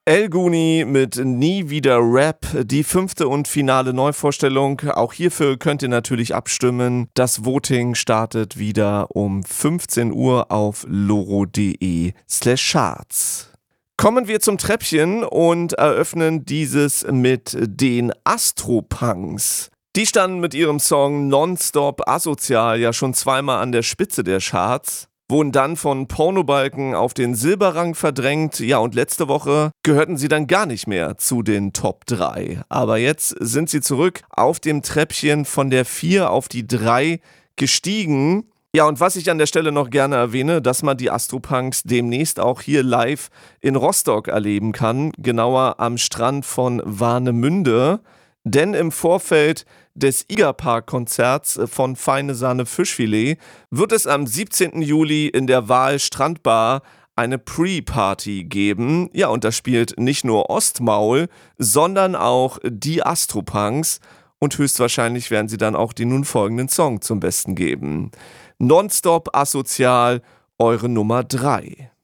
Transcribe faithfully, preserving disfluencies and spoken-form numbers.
El Guni mit Nie wieder Rap, die fünfte und finale Neuvorstellung. Auch hierfür könnt ihr natürlich abstimmen. Das Voting startet wieder um fünfzehn Uhr auf loro.de slash charts. Kommen wir zum Treppchen und eröffnen dieses mit den Astropunks. Die standen mit ihrem Song Nonstop Asozial ja schon zweimal an der Spitze der Charts, wurden dann von Pornobalken auf den Silberrang verdrängt. Ja, und letzte Woche gehörten sie dann gar nicht mehr zu den Top drei. Aber jetzt sind sie zurück auf dem Treppchen von der vier auf die drei gestiegen. Ja, und was ich an der Stelle noch gerne erwähne, dass man die Astropunks demnächst auch hier live in Rostock erleben kann, genauer am Strand von Warnemünde. Denn im Vorfeld des Igapark-Konzerts von Feine Sahne Fischfilet wird es am siebzehnten Juli in der Wahl Strandbar eine Pre-Party geben. Ja, und da spielt nicht nur Ostmaul, sondern auch die Astropunks. Und höchstwahrscheinlich werden sie dann auch den nun folgenden Song zum Besten geben. Nonstop Asozial, eure Nummer drei.